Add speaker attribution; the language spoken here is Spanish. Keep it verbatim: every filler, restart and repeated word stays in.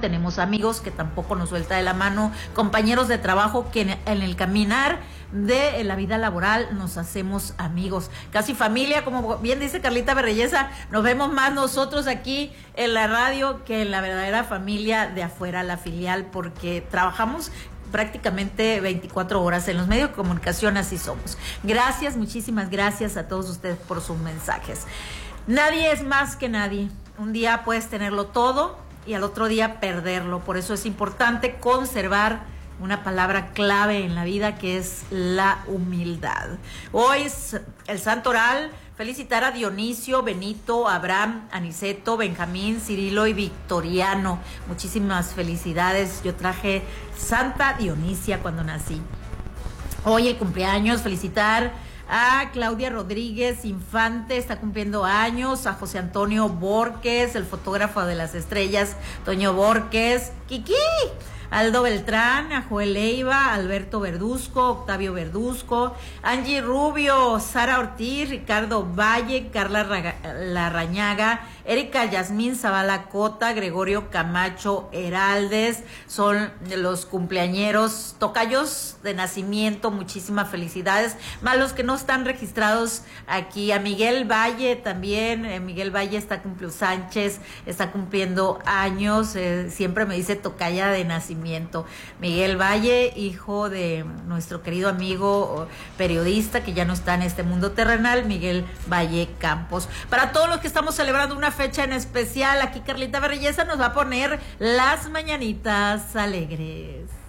Speaker 1: tenemos amigos que tampoco nos suelta de la mano, compañeros de trabajo que en, en el caminar de la vida laboral nos hacemos amigos, casi familia, como bien dice Carlita Berreyesa, nos vemos más nosotros aquí en la radio que en la verdadera familia de afuera, la filial, porque trabajamos prácticamente veinticuatro horas en los medios de comunicación, así somos. Gracias, muchísimas gracias a todos ustedes por sus mensajes. Nadie es más que nadie. Un día puedes tenerlo todo y al otro día perderlo. Por eso es importante conservar una palabra clave en la vida, que es la humildad. Hoy es el Santo Oral. Felicitar a Dionisio, Benito, Abraham, Aniceto, Benjamín, Cirilo y Victoriano. Muchísimas felicidades. Yo traje Santa Dionisia cuando nací. Hoy el cumpleaños, felicitar a Claudia Rodríguez Infante, está cumpliendo años, a José Antonio Borges, el fotógrafo de las estrellas, Toño Borges, Kiki, Aldo Beltrán, a Joel Leiva, Alberto Verduzco, Octavio Verduzco, Angie Rubio, Sara Ortiz, Ricardo Valle, Carla Raga, Larrañaga, Erika Yasmín Zavala Cota, Gregorio Camacho Heraldes, son los cumpleañeros, tocayos de nacimiento, muchísimas felicidades, más los que no están registrados aquí, a Miguel Valle también, eh, Miguel Valle está cumpliendo, Sánchez está cumpliendo años, eh, siempre me dice tocaya de nacimiento, Miguel Valle, hijo de nuestro querido amigo periodista que ya no está en este mundo terrenal, Miguel Valle Campos. Para todos los que estamos celebrando una fecha en especial, aquí Carlita Berreyesa nos va a poner las mañanitas alegres.